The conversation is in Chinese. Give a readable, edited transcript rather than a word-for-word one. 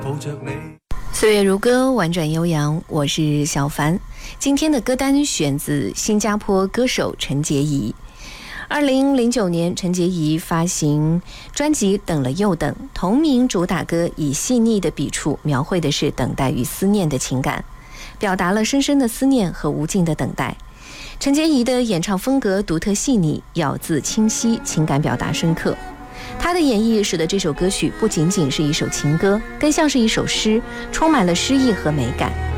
岁月如歌，婉转悠扬，我是小凡。今天的歌单选自新加坡歌手陈洁仪。2009年，陈洁仪发行专辑《等了又等》，同名主打歌以细腻的笔触描绘的是等待与思念的情感，表达了深深的思念和无尽的等待。陈洁仪的演唱风格独特细腻，咬字清晰，情感表达深刻。她的演绎使得这首歌曲不仅仅是一首情歌，更像是一首诗，充满了诗意和美感。